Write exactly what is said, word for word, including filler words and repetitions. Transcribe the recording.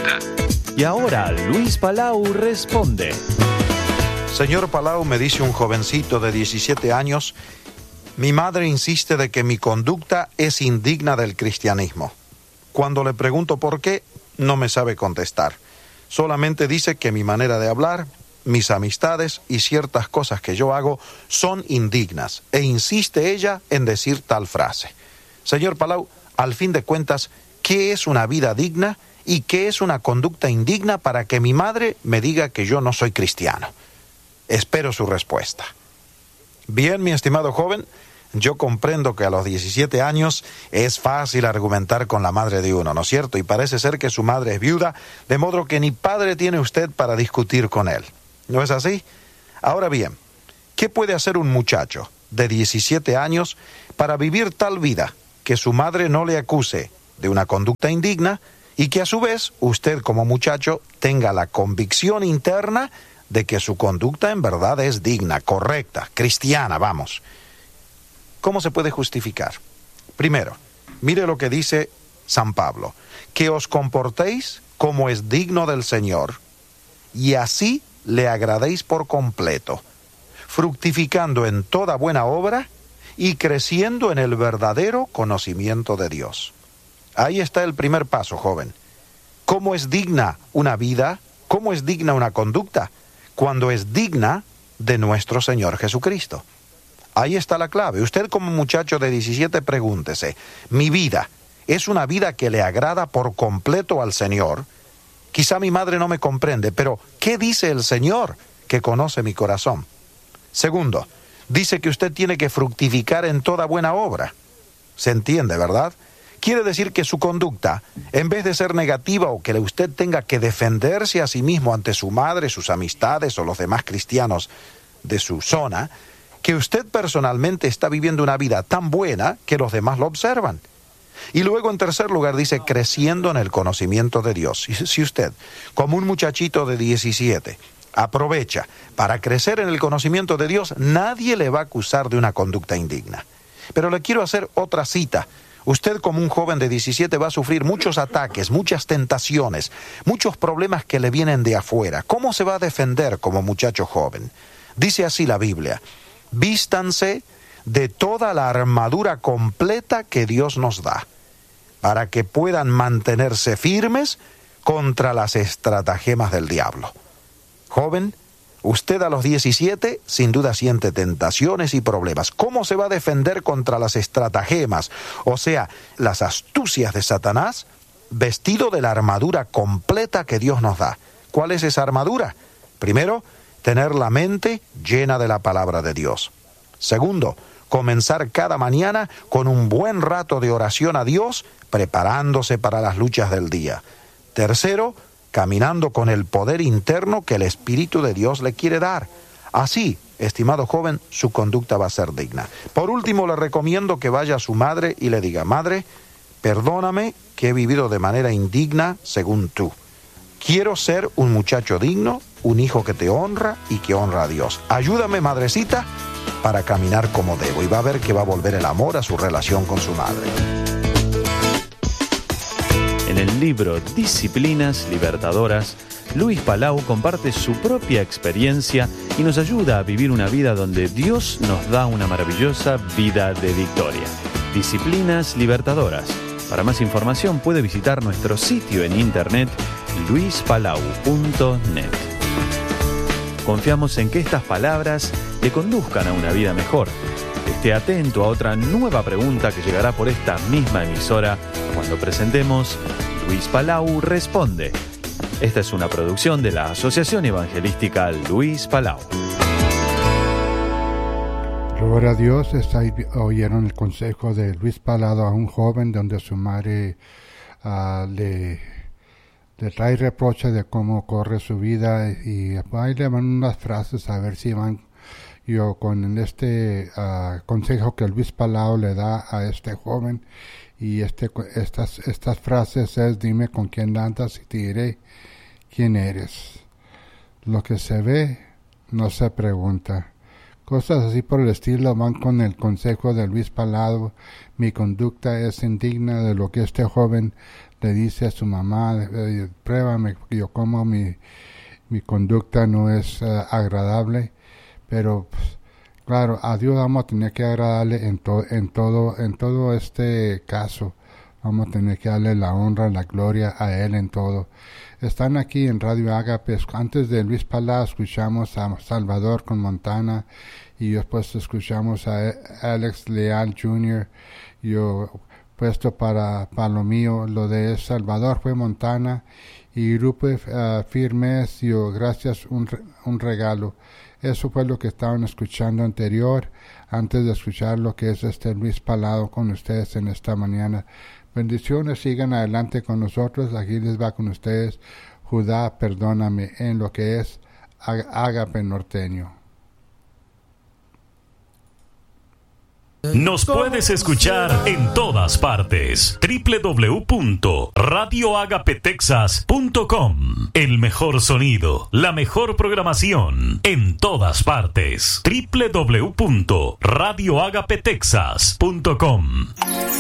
conducta. Y ahora Luis Palau responde. Señor Palau, me dice un jovencito de diecisiete años, mi madre insiste de que mi conducta es indigna del cristianismo. Cuando le pregunto por qué, no me sabe contestar. Solamente dice que mi manera de hablar, mis amistades y ciertas cosas que yo hago son indignas, e insiste ella en decir tal frase. Señor Palau, al fin de cuentas, ¿qué es una vida digna y qué es una conducta indigna para que mi madre me diga que yo no soy cristiano? Espero su respuesta. Bien, mi estimado joven, yo comprendo que a los diecisiete años es fácil argumentar con la madre de uno, ¿no es cierto? Y parece ser que su madre es viuda, de modo que ni padre tiene usted para discutir con él. ¿No es así? Ahora bien, ¿qué puede hacer un muchacho de diecisiete años para vivir tal vida que su madre no le acuse de una conducta indigna y que a su vez usted como muchacho tenga la convicción interna de que su conducta en verdad es digna, correcta, cristiana, vamos? ¿Cómo se puede justificar? Primero, mire lo que dice San Pablo, que os comportéis como es digno del Señor, y así le agradéis por completo, fructificando en toda buena obra y creciendo en el verdadero conocimiento de Dios. Ahí está el primer paso, joven. ¿Cómo es digna una vida? ¿Cómo es digna una conducta? Cuando es digna de nuestro Señor Jesucristo. Ahí está la clave. Usted como muchacho de diecisiete, pregúntese, ¿mi vida es una vida que le agrada por completo al Señor? Quizá mi madre no me comprende, pero ¿qué dice el Señor que conoce mi corazón? Segundo, dice que usted tiene que fructificar en toda buena obra. ¿Se entiende, verdad? Quiere decir que su conducta, en vez de ser negativa o que usted tenga que defenderse a sí mismo ante su madre, sus amistades o los demás cristianos de su zona, que usted personalmente está viviendo una vida tan buena que los demás lo observan. Y luego, en tercer lugar, dice, creciendo en el conocimiento de Dios. Si usted, como un muchachito de diecisiete, aprovecha para crecer en el conocimiento de Dios, nadie le va a acusar de una conducta indigna. Pero le quiero hacer otra cita. Usted como un joven de diecisiete va a sufrir muchos ataques, muchas tentaciones, muchos problemas que le vienen de afuera. ¿Cómo se va a defender como muchacho joven? Dice así la Biblia, vístanse de toda la armadura completa que Dios nos da, para que puedan mantenerse firmes contra las estratagemas del diablo. Joven, usted a los diecisiete sin duda siente tentaciones y problemas. ¿Cómo se va a defender contra las estratagemas, o sea, las astucias de Satanás? Vestido de la armadura completa que Dios nos da. ¿Cuál es esa armadura? Primero, tener la mente llena de la palabra de Dios. Segundo, comenzar cada mañana con un buen rato de oración a Dios, preparándose para las luchas del día. Tercero, caminando con el poder interno que el Espíritu de Dios le quiere dar. Así, estimado joven, su conducta va a ser digna. Por último, le recomiendo que vaya a su madre y le diga, madre, perdóname que he vivido de manera indigna según tú. Quiero ser un muchacho digno, un hijo que te honra y que honra a Dios. Ayúdame, madrecita, para caminar como debo, y va a ver que va a volver el amor a su relación con su madre. En el libro Disciplinas Libertadoras, Luis Palau comparte su propia experiencia y nos ayuda a vivir una vida donde Dios nos da una maravillosa vida de victoria. Disciplinas Libertadoras. Para más información puede visitar nuestro sitio en internet luis palau punto net. Confiamos en que estas palabras le conduzcan a una vida mejor. Esté atento a otra nueva pregunta que llegará por esta misma emisora cuando presentemos Luis Palau Responde. Esta es una producción de la Asociación Evangelística Luis Palau. Gloria a Dios. Oyeron el consejo de Luis Palau a un joven donde su madre uh, le, le trae reproche de cómo corre su vida, y ahí le van unas frases a ver si van yo con este uh, consejo que Luis Palau le da a este joven. Y este, estas, estas frases es: dime con quién andas y te diré quién eres. Lo que se ve no se pregunta. Cosas así por el estilo van con el consejo de Luis Palau. Mi conducta es indigna de lo que este joven le dice a su mamá, eh, pruébame, yo como mi, mi conducta no es uh, agradable, pero pues, claro, a Dios vamos a tener que agradarle en, to, en, todo, en todo este caso. Vamos a tener que darle la honra, la gloria a Él en todo. Están aquí en Radio Ágape. Antes de Luis Palau escuchamos a Salvador con Montana y después escuchamos a Alex Leal junior Yo puesto para, para lo mío, lo de Salvador fue Montana y Grupo uh, Firmes, yo gracias, un, un regalo. Eso fue lo que estaban escuchando anterior, antes de escuchar lo que es este Luis Palau con ustedes en esta mañana. Bendiciones, sigan adelante con nosotros. Aquí les va con ustedes Judá, perdóname, en lo que es Ágape Norteño. Nos puedes escuchar en todas partes. doble u doble u doble u punto radio agape texas punto com. El mejor sonido, la mejor programación en todas partes. doble u doble u doble u punto radio agape texas punto com.